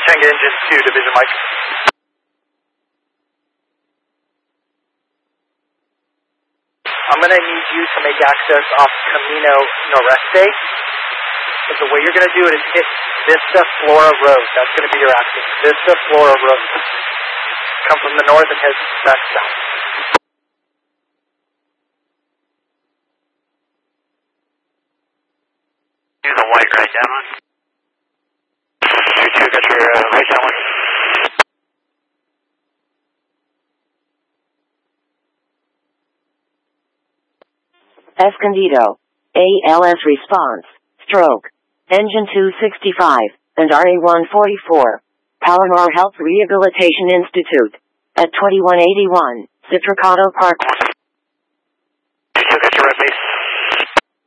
Tango Engine 2, Division Mike. I'm going to need you to make access off Camino Noreste. But the way you're going to do it is hit Vista Flora Road. That's going to be your access. Vista Flora Road. Come from the north and head back south. Do the white right down one. 2-2, got your right down one. Escondido. ALS response. Stroke. Engine 265 and RA-144. Palomar Health Rehabilitation Institute. At 2181 Citricato Park.